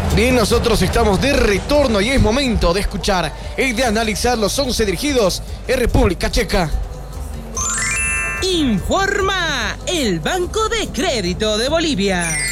Bien, nosotros estamos de retorno y es momento de escuchar y de analizar los 11 dirigidos en República Checa. Informa el Banco de Crédito de Bolivia.